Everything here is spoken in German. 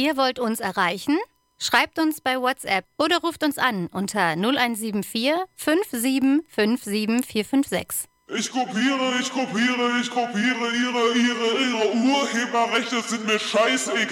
Ihr wollt uns erreichen? Schreibt uns bei WhatsApp oder ruft uns an unter 0174 5757 456. Ich kopiere, ihre Urheberrechte sind mir scheißegal.